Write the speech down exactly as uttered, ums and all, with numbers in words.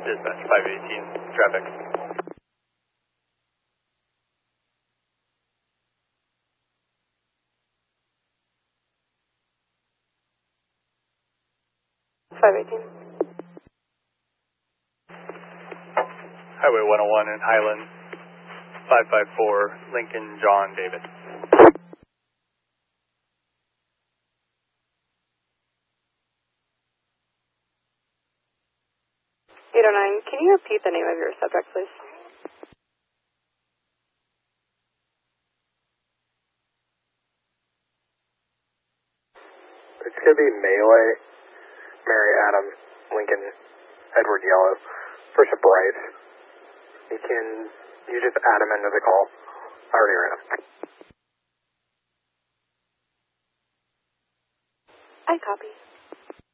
Dispatch five eighteen, traffic. five eighteen. Highway one oh one in Highland, five five four, Lincoln, John, David. eight oh nine, can you repeat the name of your subject, please? It's going to be Melee, Mary Adam, Lincoln, Edward Yellow, Bishop Bryce. You can, you just add him into the call. I already ran him. I copy.